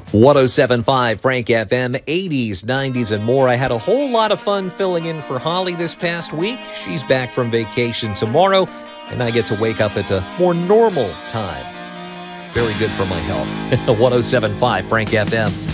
107.5 Frank FM, 80s, 90s, and more. I had a whole lot of fun filling in for Holly this past week. She's back from vacation tomorrow, and I get to wake up at a more normal time. Very good for my health. 107.5 Frank FM.